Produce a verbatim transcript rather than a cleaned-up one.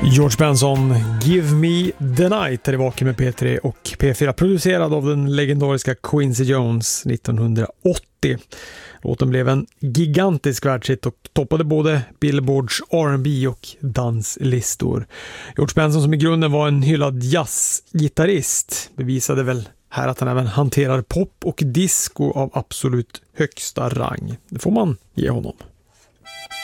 George Benson, Give Me The Night är det vaken med P tre och P fyra, producerad av den legendariska Quincy Jones nittonhundraåttio. Låten blev en gigantisk världshit och toppade både Billboards R and B och danslistor. George Benson, som i grunden var en hyllad jazzgitarrist, bevisade väl här att han även hanterar pop och disco av absolut högsta rang. Det får man ge honom.